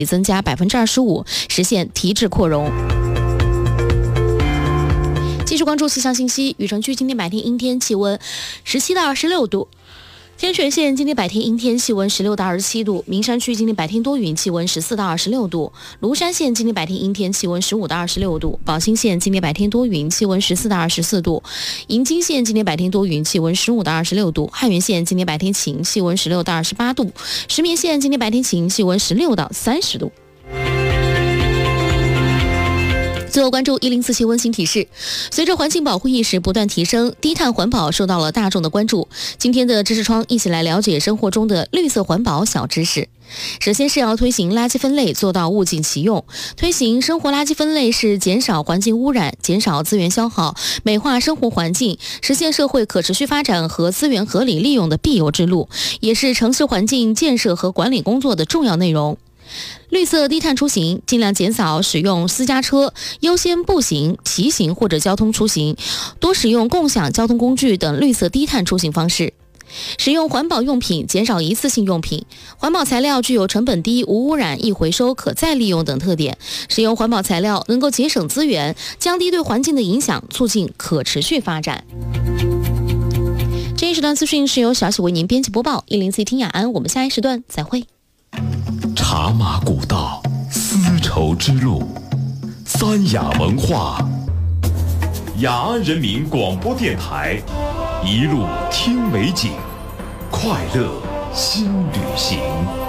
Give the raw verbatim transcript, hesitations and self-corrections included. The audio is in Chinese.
增加百分之二十五，实现提质扩容。继续关注气象信息，雨城区今天白天阴天，气温十七到二十六度。天水县今天白天阴天，气温十六到二十七度；名山区今天白天多云，气温十四到二十六度；庐山县今天白天阴天，气温十五到二十六度；宝兴县今天白天多云，气温十四到二十四度；银津县今天白天多云，气温十五到二十六度；汉源县今天白天晴，气温十六到二十八度；石棉县今天白天晴，气温十六到三十度。最后关注一零四七温馨提示，随着环境保护意识不断提升，低碳环保受到了大众的关注。今天的知识窗一起来了解生活中的绿色环保小知识。首先是要推行垃圾分类，做到物尽其用。推行生活垃圾分类是减少环境污染、减少资源消耗、美化生活环境、实现社会可持续发展和资源合理利用的必由之路，也是城市环境建设和管理工作的重要内容。绿色低碳出行，尽量减少使用私家车，优先步行、骑行或者交通出行，多使用共享交通工具等绿色低碳出行方式。使用环保用品，减少一次性用品。环保材料具有成本低、无污染、易回收、可再利用等特点。使用环保材料能够节省资源，降低对环境的影响，促进可持续发展。这一时段资讯是由小喜为您编辑播报，一零四听雅安，我们下一时段再会。 茶马古道，丝绸之路，三雅文化，雅安人民广播电台，一路听美景，快乐新旅行。